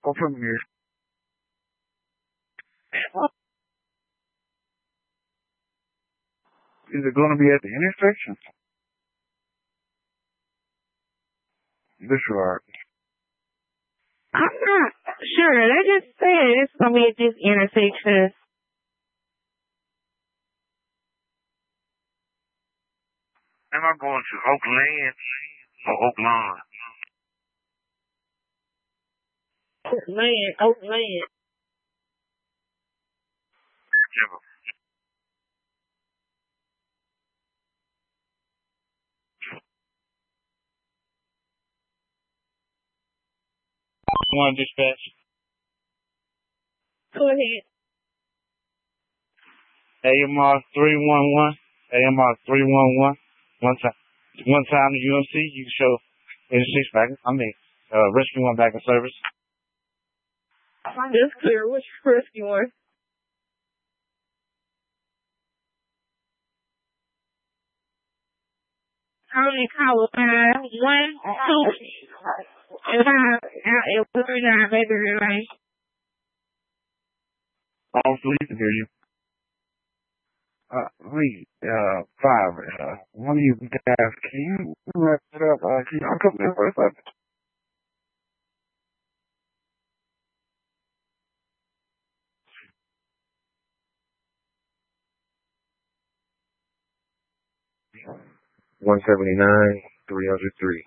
from here. Is it going to be at the intersection? This right. I'm not sure. They just said it's going to be at this intersection. Am I going to Oakland or Oakland? Oakland. Whichever. One dispatch. Go ahead. AMR 311. AMR 311. One time the UMC, you can show 86 back. Rescue 1 back in service. That's clear. Which rescue one? How many calls? 1, 2, and 5, maybe like. Also, you can hear you. 5. One of you guys, can you wrap it up? Can you come in for a second? $179, $303.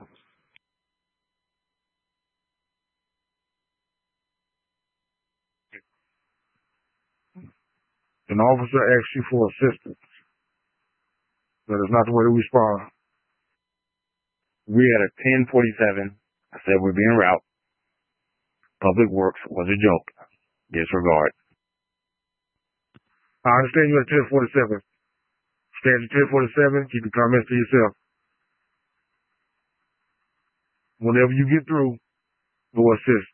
An officer asks you for assistance. That is not the way to respond. We had a 1047. I said we'd be en route. Public Works was a joke. Disregard. I understand you're at 1047. Stand at 1047. Keep your comments to yourself. Whenever you get through, go assist.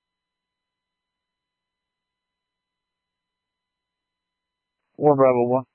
War Bravo 1.